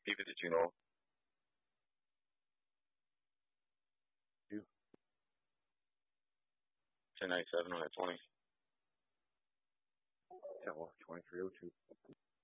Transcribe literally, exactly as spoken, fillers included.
P fifty-two Noel. Two. ten ninety-seven on that twenty. ten off, twenty-three oh two.